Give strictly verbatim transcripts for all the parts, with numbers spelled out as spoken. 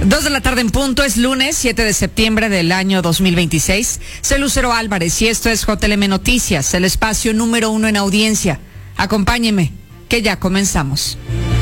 Dos de la tarde en punto, es lunes siete de septiembre del año dos mil veintiséis. Soy Lucero Álvarez y esto es J L M Noticias, el espacio número uno en audiencia. Acompáñeme, que ya comenzamos.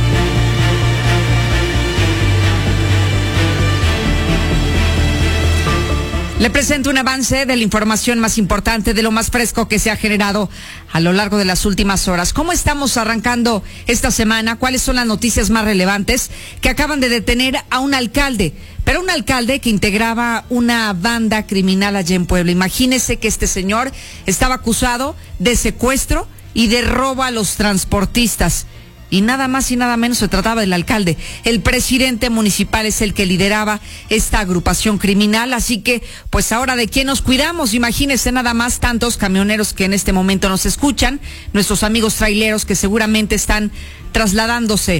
Le presento un avance de la información más importante, de lo más fresco que se ha generado a lo largo de las últimas horas. ¿Cómo estamos arrancando esta semana? ¿Cuáles son las noticias más relevantes? Que acaban de detener a un alcalde, pero un alcalde que integraba una banda criminal allá en Puebla. Imagínese que este señor estaba acusado de secuestro y de robo a los transportistas. Y nada más y nada menos se trataba del alcalde. El presidente municipal es el que lideraba esta agrupación criminal, así que pues ahora ¿de quién nos cuidamos? Imagínense nada más tantos camioneros que en este momento nos escuchan, nuestros amigos traileros que seguramente están trasladándose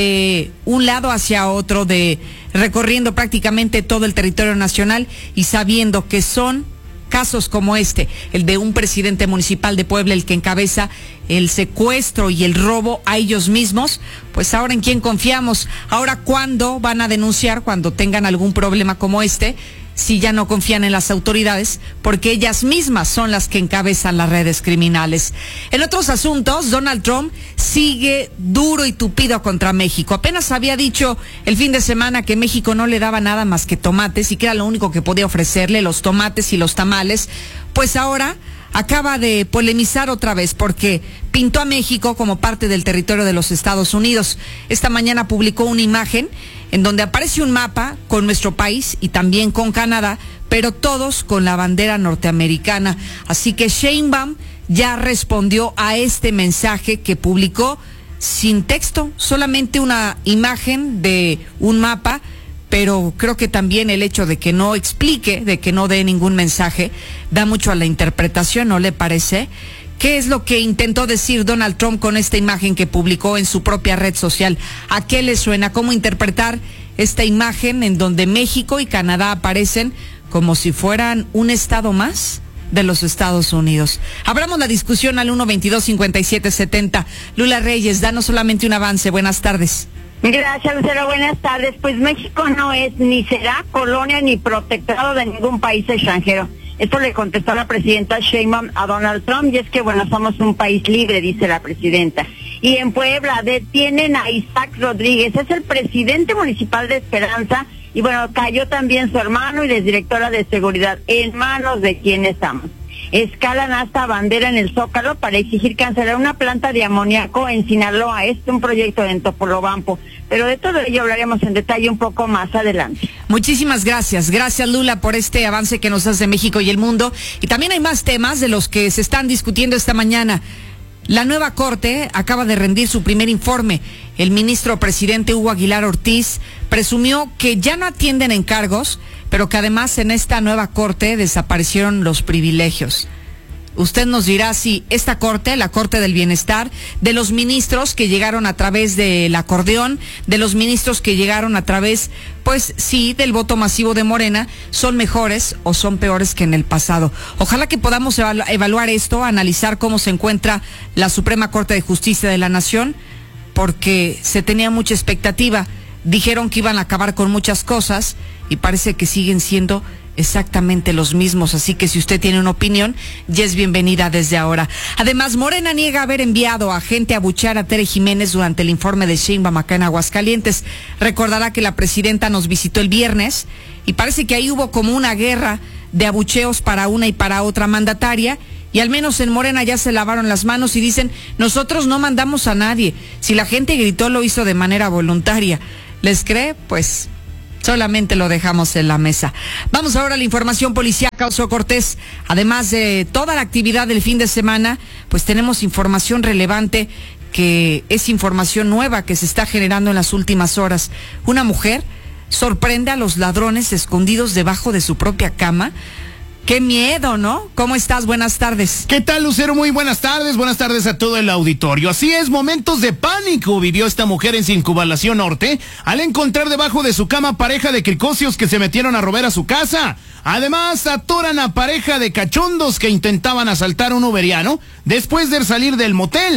de un lado hacia otro, de recorriendo prácticamente todo el territorio nacional y sabiendo que son casos como este, el de un presidente municipal de Puebla, el que encabeza el secuestro y el robo a ellos mismos. Pues ahora ¿en quién confiamos? Ahora ¿cuándo van a denunciar cuando tengan algún problema como este? Si ya no confían en las autoridades, porque ellas mismas son las que encabezan las redes criminales. En otros asuntos, Donald Trump sigue duro y tupido contra México. Apenas había dicho el fin de semana que México no le daba nada más que tomates y que era lo único que podía ofrecerle, los tomates y los tamales. Pues ahora acaba de polemizar otra vez porque pintó a México como parte del territorio de los Estados Unidos. Esta mañana publicó una imagen en donde aparece un mapa con nuestro país y también con Canadá, pero todos con la bandera norteamericana. Así que Sheinbaum ya respondió a este mensaje que publicó sin texto, solamente una imagen de un mapa, pero creo que también el hecho de que no explique, de que no dé ningún mensaje, da mucho a la interpretación, ¿no le parece? ¿Qué es lo que intentó decir Donald Trump con esta imagen que publicó en su propia red social? ¿A qué le suena? ¿Cómo interpretar esta imagen en donde México y Canadá aparecen como si fueran un estado más de los Estados Unidos? Abramos la discusión al uno veintidós cincuenta y siete setenta. Lula Reyes, danos solamente un avance. Buenas tardes. Gracias, Lucero. Buenas tardes. Pues México no es ni será colonia ni protectorado de ningún país extranjero. Esto le contestó la presidenta Sheinbaum a Donald Trump, y es que, bueno, somos un país libre, dice la presidenta. Y en Puebla detienen a Isaac Rodríguez, es el presidente municipal de Esperanza, y bueno, cayó también su hermano y la directora de seguridad. ¿En manos de quién estamos? Escalan hasta bandera en el Zócalo para exigir cancelar una planta de amoníaco en Sinaloa. Este es un proyecto en Topolobampo. Pero de todo ello hablaremos en detalle un poco más adelante. Muchísimas gracias. Gracias, Lula, por este avance que nos hace México y el mundo. Y también hay más temas de los que se están discutiendo esta mañana. La nueva Corte acaba de rendir su primer informe. El ministro presidente Hugo Aguilar Ortiz presumió que ya no atienden encargos, pero que además en esta nueva Corte desaparecieron los privilegios. Usted nos dirá si esta Corte, la Corte del Bienestar, de los ministros que llegaron a través del acordeón, de los ministros que llegaron a través, pues sí, del voto masivo de Morena, son mejores o son peores que en el pasado. Ojalá que podamos evalu- evaluar esto, analizar cómo se encuentra la Suprema Corte de Justicia de la Nación, porque se tenía mucha expectativa. Dijeron que iban a acabar con muchas cosas y parece que siguen siendo exactamente los mismos, así que si usted tiene una opinión, ya es bienvenida desde ahora. Además, Morena niega haber enviado a gente a abuchear a Tere Jiménez durante el informe de Sheinbaum acá en Aguascalientes. Recordará que la presidenta nos visitó el viernes y parece que ahí hubo como una guerra de abucheos para una y para otra mandataria, y al menos en Morena ya se lavaron las manos y dicen, nosotros no mandamos a nadie. Si la gente gritó, lo hizo de manera voluntaria. ¿Les cree? Pues solamente lo dejamos en la mesa. Vamos ahora a la información policíaca, Oso Cortés. Además de toda la actividad del fin de semana, pues tenemos información relevante, que es información nueva que se está generando en las últimas horas. Una mujer sorprende a los ladrones escondidos debajo de su propia cama. ¡Qué miedo!, ¿no? ¿Cómo estás? Buenas tardes. ¿Qué tal, Lucero? Muy buenas tardes. Buenas tardes a todo el auditorio. Así es, momentos de pánico vivió esta mujer en Circunvalación Norte al encontrar debajo de su cama pareja de cricocios que se metieron a robar a su casa. Además, atoran a pareja de cachondos que intentaban asaltar a un uberiano después de salir del motel.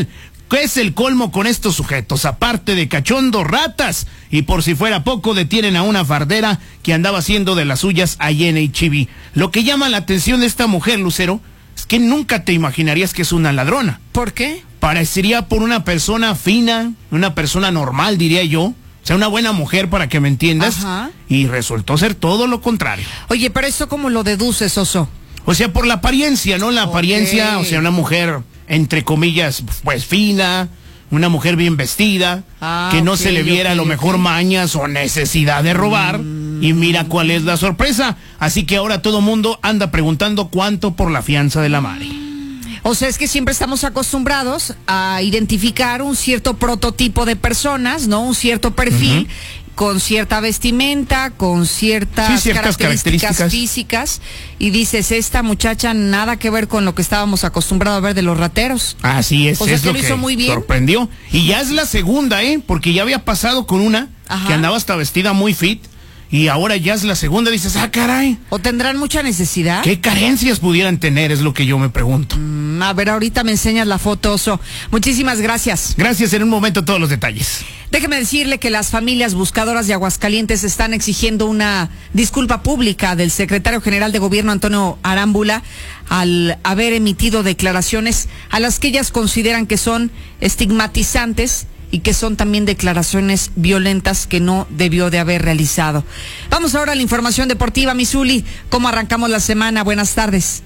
¿Qué es el colmo con estos sujetos? Aparte de cachondos, ratas. Y por si fuera poco, detienen a una fardera que andaba haciendo de las suyas allí en H E B. Lo que llama la atención de esta mujer, Lucero, es que nunca te imaginarías que es una ladrona. ¿Por qué? Parecería por una persona fina, una persona normal, diría yo. O sea, una buena mujer, para que me entiendas. Ajá. Y resultó ser todo lo contrario. Oye, pero ¿eso cómo lo deduces, Oso? O sea, por la apariencia, ¿no? La Ok. apariencia, o sea, una mujer, entre comillas, pues fina, una mujer bien vestida, Ah, que no ok, se le viera ok, a lo mejor ok. mañas o necesidad de robar. Mm. Y mira cuál es la sorpresa. Así que ahora todo mundo anda preguntando cuánto por la fianza de la Mari. O sea, es que siempre estamos acostumbrados a identificar un cierto prototipo de personas, ¿no? Un cierto perfil, uh-huh, con cierta vestimenta, con ciertas, sí, ciertas características, características físicas, y dices, esta muchacha nada que ver con lo que estábamos acostumbrados a ver de los rateros. Así es, O sea, es que lo lo que hizo muy bien. sorprendió. Y ya es la segunda, ¿eh? Porque ya había pasado con una, ajá, que andaba hasta vestida muy fit. Y ahora ya es la segunda, dices, ah, caray. ¿O tendrán mucha necesidad? ¿Qué carencias pudieran tener? Es lo que yo me pregunto. Mm, a ver, ahorita me enseñas la foto, Oso. Muchísimas gracias. Gracias, en un momento todos los detalles. Déjeme decirle que las familias buscadoras de Aguascalientes están exigiendo una disculpa pública del secretario general de Gobierno, Antonio Arámbula, al haber emitido declaraciones a las que ellas consideran que son estigmatizantes y que son también declaraciones violentas que no debió de haber realizado. Vamos ahora a la información deportiva, Misuli. ¿Cómo arrancamos la semana? Buenas tardes.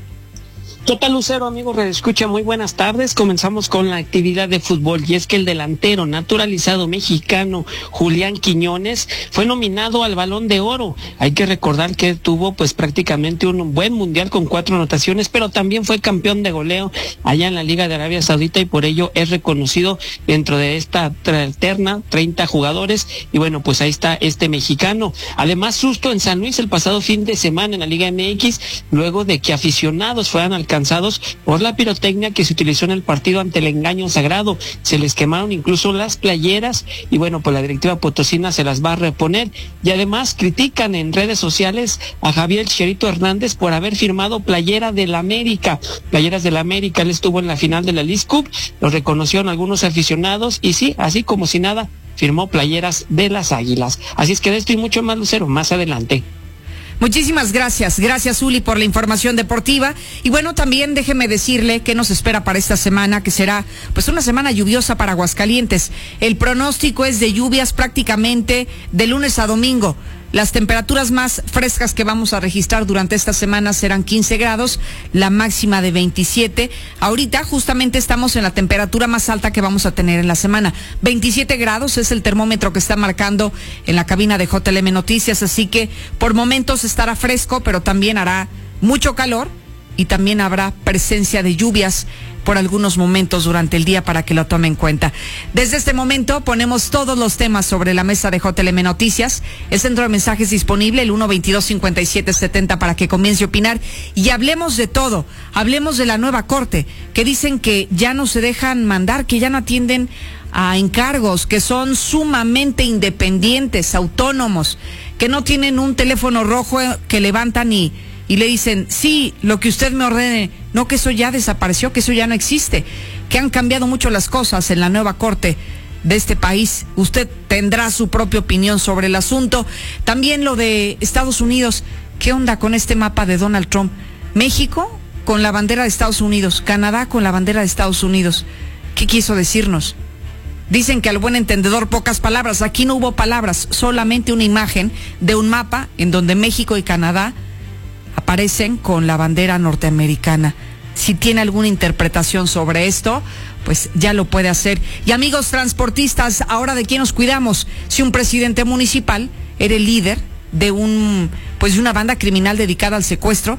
¿Qué tal, Lucero, amigo redescucha? Muy buenas tardes. Comenzamos con la actividad de fútbol, y es que el delantero naturalizado mexicano Julián Quiñones fue nominado al Balón de Oro. Hay que recordar que tuvo pues prácticamente un buen mundial con cuatro anotaciones, pero también fue campeón de goleo allá en la Liga de Arabia Saudita, y por ello es reconocido dentro de esta terna, treinta jugadores, y bueno, pues ahí está este mexicano. Además, susto en San Luis el pasado fin de semana en la Liga M X, luego de que aficionados fueran alcanzados por la pirotecnia que se utilizó en el partido ante el engaño sagrado. Se les quemaron incluso las playeras, y bueno, pues la directiva potosina se las va a reponer. Y además critican en redes sociales a Javier Chicharito Hernández por haber firmado playera del América, playeras del América. Él estuvo en la final de la Leagues Cup, lo reconocieron algunos aficionados, y sí, así como si nada, firmó playeras de las Águilas. Así es que de esto y mucho más, Lucero, más adelante. Muchísimas gracias, gracias Uli por la información deportiva. Y bueno, también déjeme decirle qué nos espera para esta semana, que será pues una semana lluviosa para Aguascalientes. El pronóstico es de lluvias prácticamente de lunes a domingo. Las temperaturas más frescas que vamos a registrar durante esta semana serán quince grados, la máxima de veintisiete. Ahorita justamente estamos en la temperatura más alta que vamos a tener en la semana. veintisiete grados es el termómetro que está marcando en la cabina de J L M Noticias, así que por momentos estará fresco, pero también hará mucho calor y también habrá presencia de lluvias por algunos momentos durante el día, para que lo tome en cuenta. Desde este momento ponemos todos los temas sobre la mesa de J L M Noticias. El centro de mensajes disponible, el uno veintidós cincuenta y siete setenta, para que comience a opinar y hablemos de todo. Hablemos de la nueva corte, que dicen que ya no se dejan mandar, que ya no atienden a encargos, que son sumamente independientes, autónomos, que no tienen un teléfono rojo que levantan y y le dicen, sí, lo que usted me ordene. No, que eso ya desapareció, que eso ya no existe, que han cambiado mucho las cosas en la nueva corte de este país. Usted tendrá su propia opinión sobre el asunto. También lo de Estados Unidos. ¿Qué onda con este mapa de Donald Trump? México con la bandera de Estados Unidos, Canadá con la bandera de Estados Unidos. ¿Qué quiso decirnos? Dicen que al buen entendedor pocas palabras. Aquí no hubo palabras, solamente una imagen de un mapa en donde México y Canadá aparecen con la bandera norteamericana. Si tiene alguna interpretación sobre esto, pues ya lo puede hacer. Y amigos transportistas, ahora ¿de quién nos cuidamos? Si un presidente municipal era el líder de un, pues de una banda criminal dedicada al secuestro,